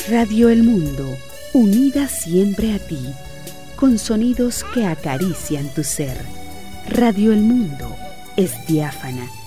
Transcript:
Radio El Mundo, unida siempre a ti, con sonidos que acarician tu ser. Radio El Mundo es diáfana,